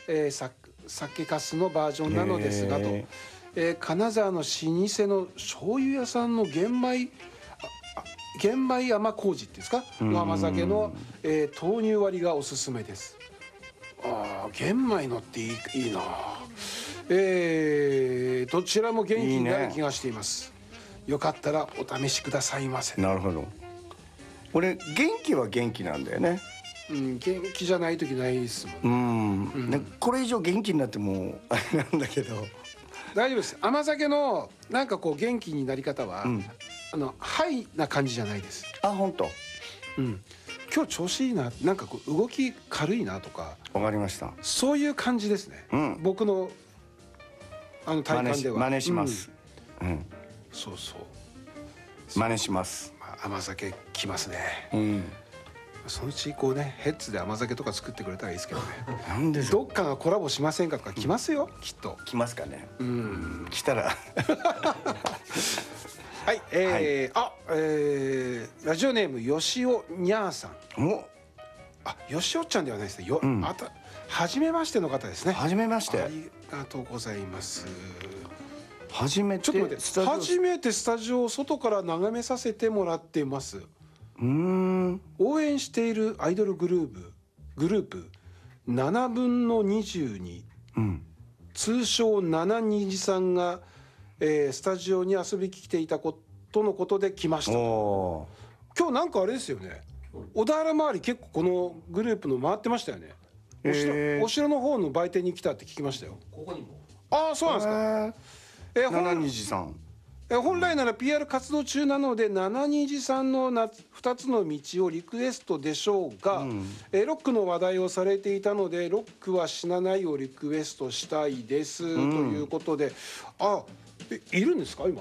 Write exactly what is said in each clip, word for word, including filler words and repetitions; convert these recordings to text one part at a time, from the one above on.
えー、さ酒粕のバージョンなのですがと、えー、金沢の老舗の醤油屋さんの玄米玄米甘麹っていうんですかの甘酒の、えー、豆乳割りがおすすめです。ああ、玄米のっていい、いいな。えー、どちらも元気になる気がしています。いいね、よかったらお試しくださいませ。 なるほど。俺元気は元気なんだよね。 うん、元気じゃない時ないですもん。 うん、うん、これ以上元気になってもあれなんだけど大丈夫です。甘酒のなんかこう元気になり方は、うん、あのハイな感じじゃないです。 あ、本当。 うん。今日調子いいな、なんかこう動き軽いなとか。 わかりました。 そういう感じですね。うん、僕のあの体感では。 真似します。うん。うん、 そうそう。 真似します。 まあ、甘酒きますね。 うん。 そのうちこうね、ヘッズで甘酒とか作ってくれたらいいですけどね。 なんでどっかがコラボしませんかとか来ますよ、きっと。 来ますかね。 うん。 来たら。 はい、えー、はい、あ、えー、ラジオネームよしおにゃーさん。 お、 あ、よしおちゃんではないですね。よ、 うん、 あた、初めましての方ですね。 初めまして。 ありがとうございます。 初めて。 ちょっと待って、初めてスタジオを外から眺めさせてもらってます。 うん。 応援しているアイドルグループ、グループななぶんのにじゅうに、うん、通称ななにじさんが、えー、スタジオに遊びに来ていたことのことで来ました。今日なんかあれですよね、小田原周り結構このグループの回ってましたよね。お城、えー、お城の方の売店に来たって聞きましたよ。 ここにも。 ああ、そうなんですか。 えー、ななにじさん、 本来なら ピーアール 活動中なのでななにじさんのふたつの道をリクエストでしょうが、うん、えロックの話題をされていたのでロックは死なないをリクエストしたいです、うん、ということで、あ、えいるんですか今。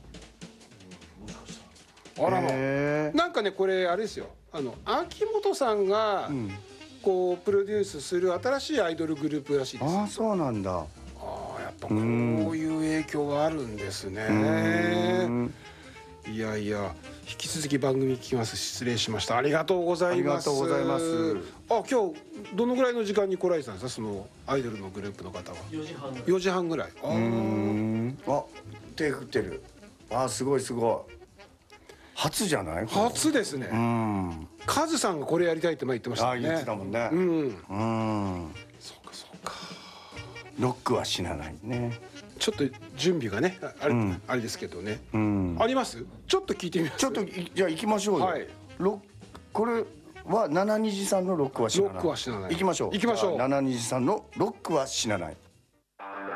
あらま、なんかね、これあれですよ、あの秋元さんが、うん、こうプロデュースする新しいアイドルグループらしいです。 ああ、そうなんだ。 ああ、やっぱこういう影響があるんですね。いやいや、引き続き番組聞きます。失礼しました。ありがとうございます。 ありがとうございます。 あ、今日どのぐらいの時間に来られてたんですか、そのアイドルのグループの方は。 よじはん。 よじはんぐらい。ああ、手振ってる。あ、すごいすごい。初じゃない？ 初ですね。うん。カズさんがこれやりたいって前言ってましたね。 あ、言ってたもんね。うん。うん。 そうかそうか。 ロックは死なないね。 ちょっと準備がね、あれ、うん、あれですけどね。うん。あります？ちょっと聞いてみます。 ちょっとじゃあ行きましょうよ。はい。ロこれはななにじさんのロックは死なない。 ロックは死なない。 行きましょう。 行きましょう。 ななにじさんのロックは死なない。